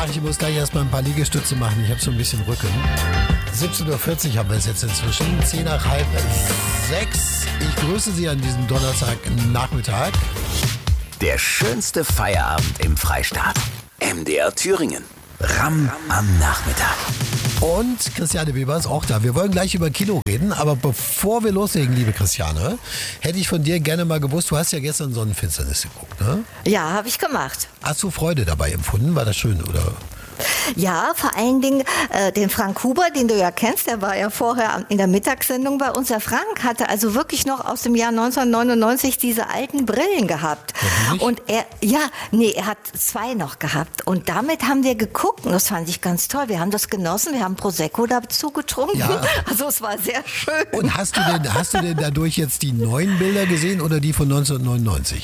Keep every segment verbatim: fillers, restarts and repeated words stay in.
Ach, ich muss gleich erstmal ein paar Liegestütze machen. Ich habe so ein bisschen Rücken. siebzehn Uhr vierzig haben wir es jetzt inzwischen. zehn nach halb sechs. Ich grüße Sie an diesem Donnerstagnachmittag. Der schönste Feierabend im Freistaat. M D R Thüringen. Ram am Nachmittag. Und Christiane Weber ist auch da. Wir wollen gleich über Kino reden, aber bevor wir loslegen, liebe Christiane, hätte ich von dir gerne mal gewusst, du hast ja gestern Sonnenfinsternis geguckt, ne? Ja, habe ich gemacht. Hast du Freude dabei empfunden? War das schön, oder? Ja, vor allen Dingen äh, den Frank Huber, den du ja kennst, der war ja vorher in der Mittagssendung bei uns. Der Frank hatte also wirklich noch aus dem Jahr neunzehnhundertneunundneunzig diese alten Brillen gehabt. Ja, und er, ja, nee, er hat zwei noch gehabt. Und damit haben wir geguckt und das fand ich ganz toll. Wir haben das genossen, wir haben Prosecco dazu getrunken. Ja. Also es war sehr schön. Und hast du denn, hast du denn dadurch jetzt die neuen Bilder gesehen oder die von neunzehnhundertneunundneunzig?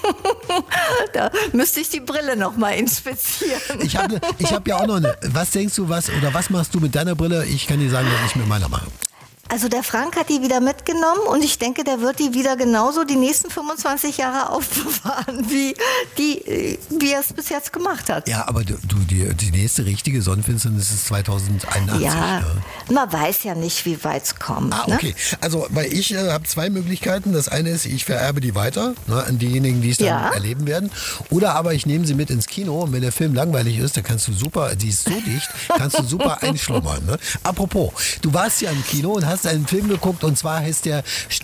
Da müsste ich die Brille noch mal inspizieren. Ich habe ich hab ja auch noch eine. Was denkst du, was oder was machst du mit deiner Brille? Ich kann dir sagen, was ich mit meiner mache. Also der Frank hat die wieder mitgenommen und ich denke, der wird die wieder genauso die nächsten fünfundzwanzig Jahre aufbewahren, wie, die, wie er es bis jetzt gemacht hat. Ja, aber du, du die, die nächste richtige Sonnenfinsternis ist zweitausendeinundachtzig. Ja, ne? Man weiß ja nicht, wie weit es kommt. Ah, okay. Ne? Also, weil ich äh, habe zwei Möglichkeiten. Das eine ist, ich vererbe die weiter, ne, an diejenigen, die es dann ja. erleben werden. Oder aber ich nehme sie mit ins Kino und wenn der Film langweilig ist, dann kannst du super, die ist so dicht, kannst du super einschlummern. Ne? Apropos, du warst ja im Kino und hast einen Film geguckt und zwar heißt der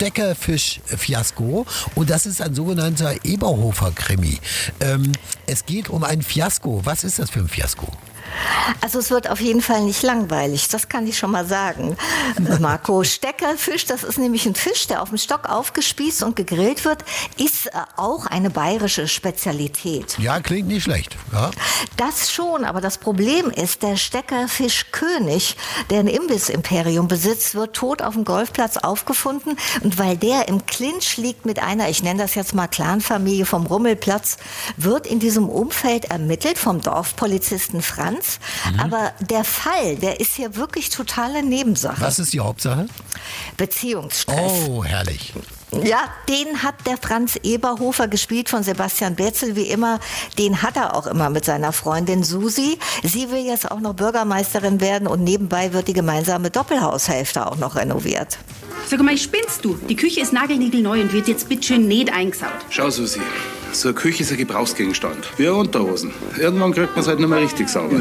Steckerfisch-Fiasko und das ist ein sogenannter Eberhofer-Krimi. Ähm, es geht um ein Fiasko. Was ist das für ein Fiasko? Also es wird auf jeden Fall nicht langweilig, das kann ich schon mal sagen. Marco, Steckerfisch, das ist nämlich ein Fisch, der auf dem Stock aufgespießt und gegrillt wird, ist auch eine bayerische Spezialität. Ja, klingt nicht schlecht. Ja. Das schon, aber das Problem ist, der Steckerfischkönig, der ein Imbiss-Imperium besitzt, wird tot auf dem Golfplatz aufgefunden und weil der im Clinch liegt mit einer, ich nenne das jetzt mal Clanfamilie vom Rummelplatz, wird in diesem Umfeld ermittelt vom Dorfpolizisten Franz. Mhm. Aber der Fall, der ist hier wirklich totale Nebensache. Was ist die Hauptsache? Beziehungsstress. Oh, herrlich. Ja, den hat der Franz Eberhofer gespielt von Sebastian Betzel, wie immer. Den hat er auch immer mit seiner Freundin Susi. Sie will jetzt auch noch Bürgermeisterin werden und nebenbei wird die gemeinsame Doppelhaushälfte auch noch renoviert. Sag mal, spinnst du? Die Küche ist nagelniegelneu und wird jetzt bitteschön nicht eingesaut. Schau, Susi, so eine Küche ist ein Gebrauchsgegenstand. Wie eine Unterhosen. Irgendwann kriegt man es halt nicht mehr richtig sauber.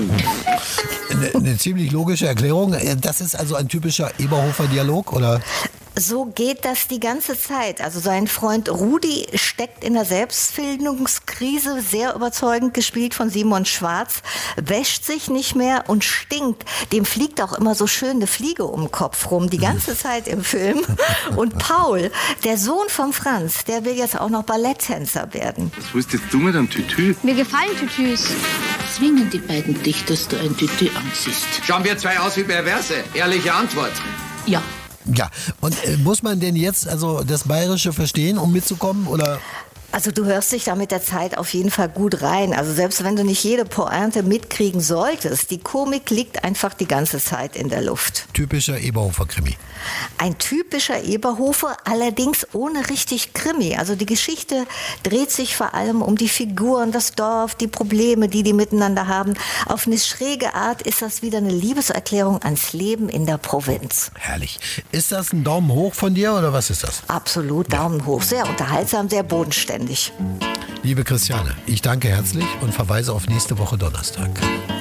Eine, eine ziemlich logische Erklärung. Das ist also ein typischer Eberhofer-Dialog, oder? So geht das die ganze Zeit. Also sein Freund Rudi steckt in der Selbstfindungskrise, sehr überzeugend gespielt von Simon Schwarz, wäscht sich nicht mehr und stinkt. Dem fliegt auch immer so schön eine Fliege um den Kopf rum, die ganze Zeit im Film. Und Paul, der Sohn von Franz, der will jetzt auch noch Balletttänzer werden. Was willst jetzt du mit einem Tütü? Mir gefallen Tütüs. Zwingen die beiden dich, dass du ein Tütü anziehst? Schauen wir zwei aus wie Perverse. Ehrliche Antwort. Ja. Ja, und äh, muss man denn jetzt also das Bayerische verstehen, um mitzukommen, oder? Also du hörst dich da mit der Zeit auf jeden Fall gut rein. Also selbst wenn du nicht jede Pointe mitkriegen solltest, die Komik liegt einfach die ganze Zeit in der Luft. Typischer Eberhofer-Krimi. Ein typischer Eberhofer, allerdings ohne richtig Krimi. Also die Geschichte dreht sich vor allem um die Figuren, das Dorf, die Probleme, die die miteinander haben. Auf eine schräge Art ist das wieder eine Liebeserklärung ans Leben in der Provinz. Herrlich. Ist das ein Daumen hoch von dir oder was ist das? Absolut, Daumen hoch. Sehr unterhaltsam, sehr bodenständig. Liebe Christiane, ich danke herzlich und verweise auf nächste Woche Donnerstag.